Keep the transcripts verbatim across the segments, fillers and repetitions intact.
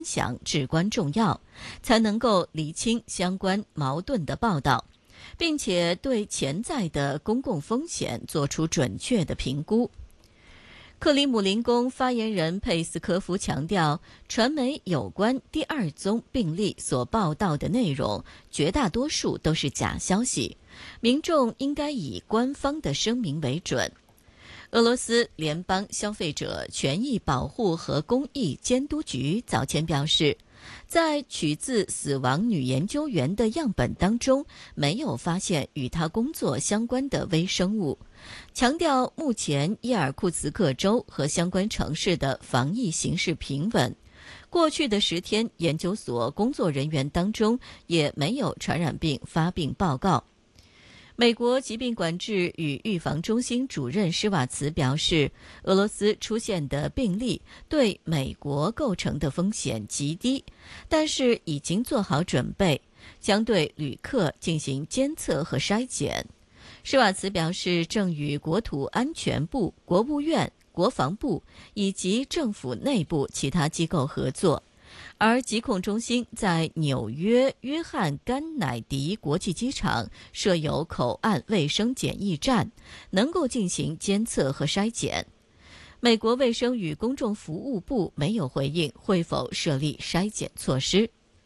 享至关重要，才能够厘清相关矛盾的报道，并且对潜在的公共风险做出准确的评估。克里姆林宫发言人佩斯科夫强调，传媒有关第二宗病例所报道的内容，绝大多数都是假消息，民众应该以官方的声明为准。俄罗斯联邦消费者权益保护和公益监督局早前表示，在取自死亡女研究员的样本当中，没有发现与她工作相关的微生物，强调目前伊尔库茨克州和相关城市的防疫形势平稳。过去的十天，研究所工作人员当中也没有传染病发病报告。美国疾病管制与预防中心主任施瓦茨表示，俄罗斯出现的病例对美国构成的风险极低，但是已经做好准备，将对旅客进行监测和筛检。施瓦茨表示，正与国土安全部、国务院、国防部以及政府内部其他机构合作。而疾控中心在纽约约翰甘乃迪国际机场设有口岸卫生检疫站，能够进行监测和筛检。美国卫生与公众服务部没有回应会否设立筛检措施。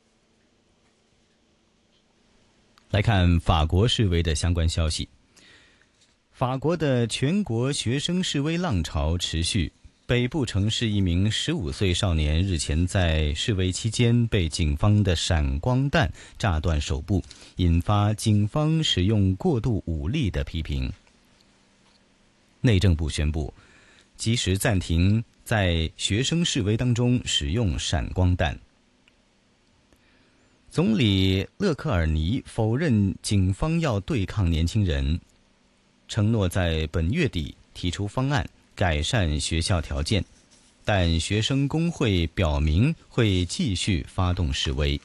来看法国示威的相关消息。法国的全国学生示威浪潮持续。北部城市一名十五岁少年日前在示威期间被警方的闪光弹炸断手部，引发警方使用过度武力的批评。内政部宣布，及时暂停在学生示威当中使用闪光弹。总理勒克尔尼否认警方要对抗年轻人，承诺在本月底提出方案改善学校条件，但学生工会表明会继续发动示威。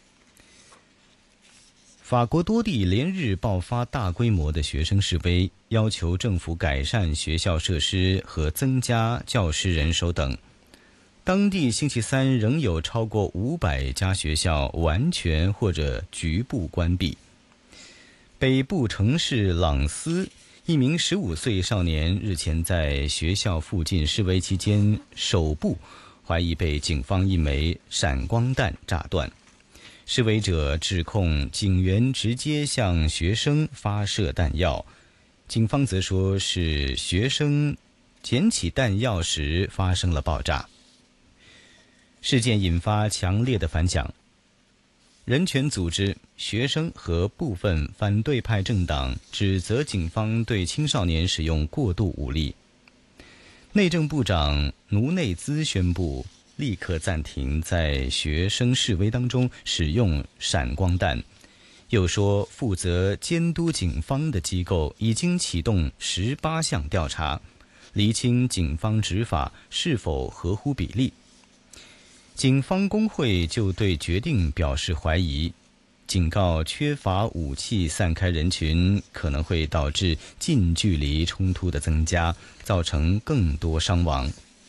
法国多地连日爆发大规模的学生示威，要求政府改善学校设施和增加教师人手等。当地星期三仍有超过五百家学校完全或者局部关闭。北部城市朗斯一名十五岁少年日前在学校附近示威期间，手部怀疑被警方一枚闪光弹炸断。示威者指控警员直接向学生发射弹药，警方则说是学生捡起弹药时发生了爆炸。事件引发强烈的反响。人权组织、学生和部分反对派政党指责警方对青少年使用过度武力。内政部长努内兹宣布立刻暂停在学生示威当中使用闪光弹，又说负责监督警方的机构已经启动十八项调查，厘清警方执法是否合乎比例。警方工会就对决定表示怀疑，警告缺乏武器散开人群可能会导致近距离冲突的增加，造成更多伤亡。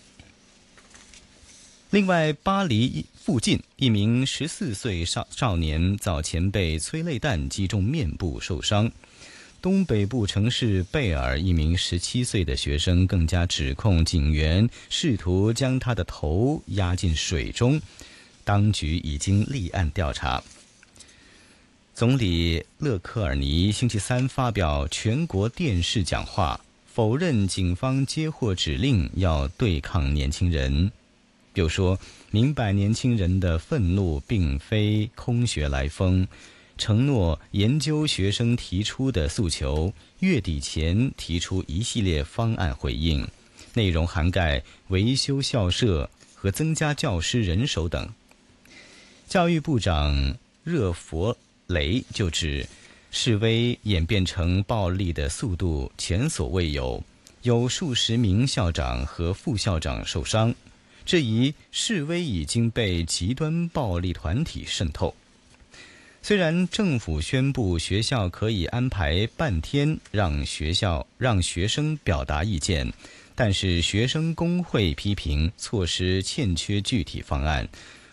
另外，巴黎附近一名十四岁少少年早前被催泪弹击中面部受伤。东北部城市贝尔一名十七岁的学生更加指控警员试图将他的头压进水中，当局已经立案调查。总理勒克尔尼星期三发表全国电视讲话，否认警方接获指令要对抗年轻人，又说明白年轻人的愤怒并非空穴来风，承诺研究学生提出的诉求，月底前提出一系列方案回应，内容涵盖维修校舍和增加教师人手等。教育部长热佛雷就指，示威演变成暴力的速度前所未有，有数十名校长和副校长受伤，质疑示威已经被极端暴力团体渗透。虽然政府宣布学校可以安排半天让学校让学生表达意见，但是学生工会批评措施欠缺具体方案，